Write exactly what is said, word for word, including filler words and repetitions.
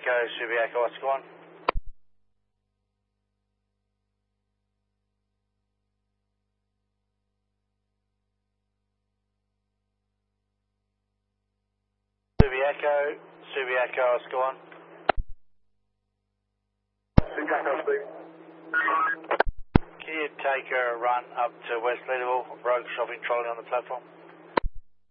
Echo, Subi Echo, what's going on? Subi Echo, Subi Echo, what's going on? Subi Echo, speak. Can you take a run up to West Leadville, rogue shopping trolley on the platform?